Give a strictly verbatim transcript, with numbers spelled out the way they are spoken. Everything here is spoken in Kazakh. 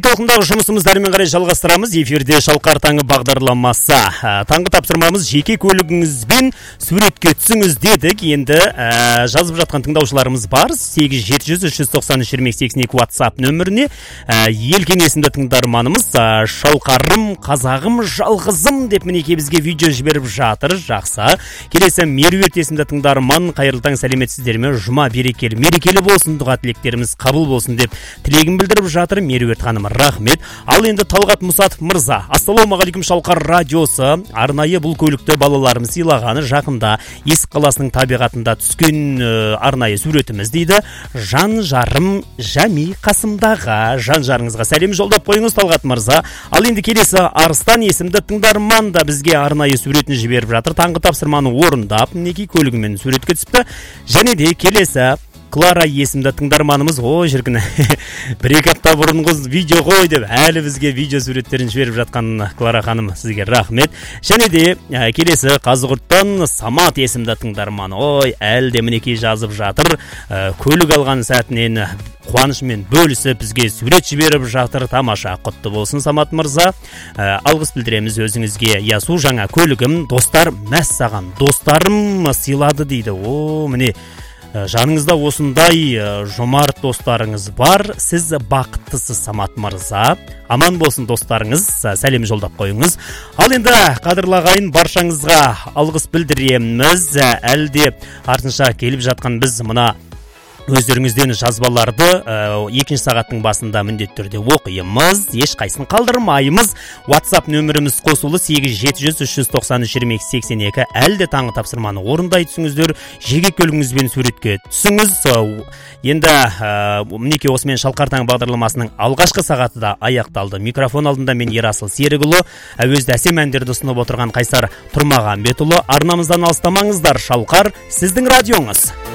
толқындағы жұмысымызды әрмен қарай жалғастырамыз. Эфирде Шалқар таңы бағдарламасы. Таңғы тапсырмамыз жеке көлігіңізбен суретке түсіңіз дедік. Енді ә, жазып жатқан тыңдаушыларымыз бар. сегіз жеті жүз үш жүз тоқсан үш жиырма екі сексен екі WhatsApp нөміріне ә, ел кеңесінде тыңдарманымыз ә, Шалқарым, қазағым, жалғызым деп мінеке бізге видео жіберіп жатыр. Жақсы. Келесі Меруерт есімді тыңдарман, қайырлы таң, сәлеметсіздер ме? Жұма берекелі, мерекелі болсын, дұға тілектеріміз қабыл болсын деп тілегін білдіріп жатыр. Меруерт ханым, рахмет. Ал енді Талғат Мұсатов мырза, ассалаумағалейкум, Шалқар радиосы. Арнайы бұл көлікті балаларым сыйлағаны жақында Есік қаласының табиғатында түскен ә, арнайы суретіміз дейді. Жан жарым Жами қасымдағы. Жан жарыңызға сәлем жолдап қойыңыз, Талғат мырза. Ал енді келесі Арыстан есімді тыңдарман да бізге арнайы суретін жіберіп жатыр. Таңғы тапсырманы орындап, неке көлігімен суретке түсіпті. Және де келесі Клара есімді тыңдарманымыз, ой шіркін, бір-екі апта бұрынғы видео ғой деп, әлі бізге видео суреттерін жіберіп жатқан Клара ханым, сізге рахмет. Және де ә, келесі Қазығұрттан Самат есімді тыңдарман, ой, әлде мінекей жазып жатыр, ә, көлік алған сәтінен қуанышымен бөлісіп бізге сурет жіберіп жатыр. Тамаша, құтты болсын Самат мырза. ә, Алғыс білдіреміз өзіңізге. Ясу жаңа көлігім, достар мәссаған, достарым сыйлады дейді. О, міне жаныңызда осындай жомарт достарыңыз бар. Сіз бақыттысыз, Самат мырза. Аман болсын достарыңыз, сәлем жолдап қойыңыз. Ал енді қадірлі ағайын, баршаңызға алғыс білдіреміз. Әлде артынша келіп жатқан біз мына өздеріңізден жазбаларды ә, екінші сағаттың басында міндетті түрде оқимыз, ешқайсын қалдырмаймыз. WhatsApp нөміріміз қосулы сегіз жеті жүз үш жүз тоқсан үш жиырма екі сексен екі. Әлде таңғы тапсырманы орындай түсіңіздер, жеке көлігіңізбен суретке түсіңіз. Енді ә, мінеке осымен Шалқар таңы бағдарламасының алғашқы сағаты да аяқталды. Микрофон алдында мен Ерасыл Серікұлы, әуезді әсем әндерді ұсынып отырған Қайсар Тұрмағанбетұлы. Арнамыздан алыстамаңыздар, Шалқар сіздің радионыз.